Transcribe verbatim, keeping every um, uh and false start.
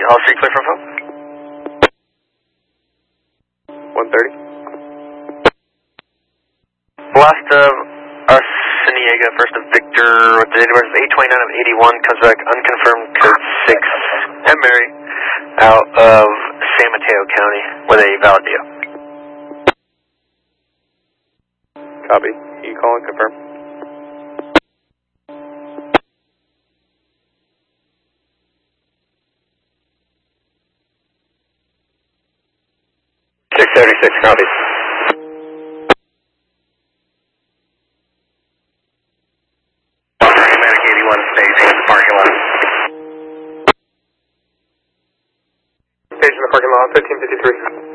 all street clear from phone. one thirty. Last of Arciniega, first of Victor, what the date was eight twenty-nine of eighty-one, comes back unconfirmed, code six, and Mary, out of San Mateo County, with a valid D O. Copy. Can you call and confirm? six seventy-six, copy. Medic eighty-one stays in the parking lot. Stage in the parking lot, fifteen fifty-three.